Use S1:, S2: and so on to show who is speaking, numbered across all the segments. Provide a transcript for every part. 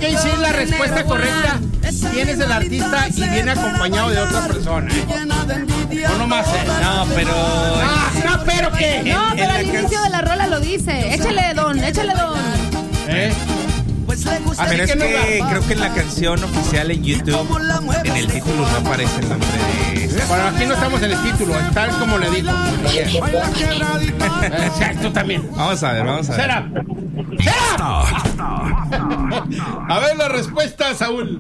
S1: que decir la respuesta correcta. ¿Quién es el artista y viene acompañado de otra persona? No nomás él.
S2: No, pero...
S1: No, pero ¿qué?
S3: No, pero al inicio de la rola lo dice. Échale don.
S2: Pero es que creo que en la canción oficial en YouTube, en el título no aparece el nombre de esa.
S1: Bueno, aquí no estamos en el título, tal como le dijo. Exacto, también.
S2: Vamos a ver.
S1: ¡Será! A ver la respuesta, Saúl.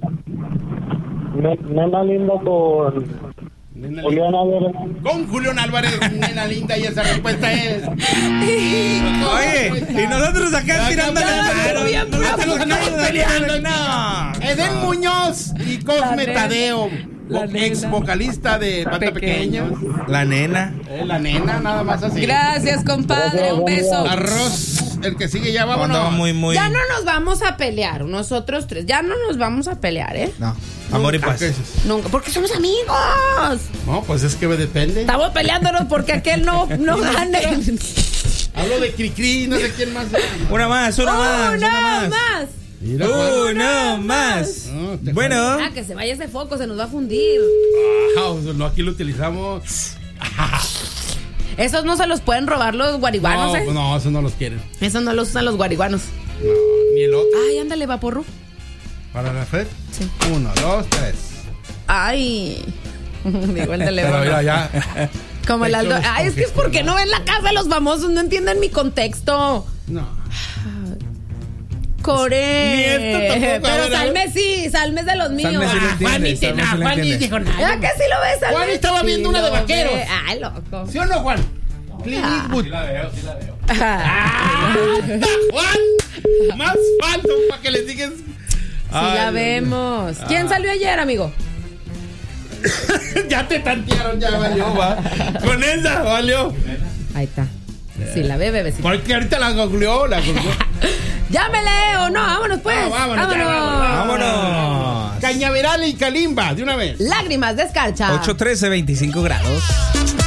S4: Nena linda con Julián Álvarez.
S1: Con Julián Álvarez, nena linda, y esa respuesta es...
S2: Oye, y nosotros acá tirando la mano.
S1: Hasta nos andamos peleando.
S2: No.
S1: Eden Muñoz y Cosme
S3: nena.
S1: Tadeo, ex vocalista de Pata Pequeño.
S2: La nena.
S1: La nena, nada más así.
S3: Gracias, compadre. Un beso.
S1: Arroz, el que sigue ya, vámonos.
S2: Andaba muy...
S3: Ya no nos vamos a pelear, nosotros tres. Ya no nos vamos a pelear, ¿eh?
S2: No. Amor y paz.
S3: Nunca, porque somos amigos.
S1: No, pues es que depende.
S3: Estamos peleándonos porque aquel no gane.
S1: Hablo de Cricri, no sé quién más.
S2: Una más.
S1: Mira,
S2: Uno más.
S1: No, te
S2: Bueno.
S3: Que se vaya ese foco, se nos va a fundir.
S1: no, aquí lo utilizamos.
S3: Esos no se los pueden robar los guariguanos, ¿eh?
S1: No, esos no los quieren.
S3: Esos no los usan los guariguanos.
S1: No, ni el otro.
S3: Ay, ándale, vaporru.
S1: ¿Para la Fred?
S3: Sí.
S1: 1, 2, 3.
S3: Ay. Digo el de
S1: Pero
S3: León.
S1: mira, ya.
S3: Como el Aldo.
S1: Pechos
S3: Ay, es que es porque no ven la casa de los famosos, no entienden mi contexto.
S1: No.
S3: Coré.
S1: Ni esto tampoco, a
S3: Pero
S1: ver, a ver.
S3: Salmes de los míos.
S2: Salmes sí lo entiende, Salmes sí lo
S1: Juan
S2: entiende.
S1: dijo
S3: ¿Ya
S1: nada.
S3: que sí lo ves, Salmes?
S1: Juan estaba
S3: Sí
S1: viendo una de
S3: lo
S1: vaqueros.
S3: ve. Ay, loco.
S1: ¿Sí o no, Juan? Clint Eastwood.
S5: Sí la veo.
S1: Juan, más falso para que les digas.
S3: Sí la vemos. ¿Quién salió ayer, amigo?
S1: Ya te tantearon, ya valió, va. Con esa, valió.
S3: Ahí está. Sí la ve, bebecito.
S1: Porque ahorita la googleó.
S3: Llámele o no, vámonos pues.
S1: Vámonos, ya,
S2: Vámonos.
S1: Cañaveral y Kalimba, de una vez.
S3: Lágrimas de escarcha.
S2: 8:13, 25 grados.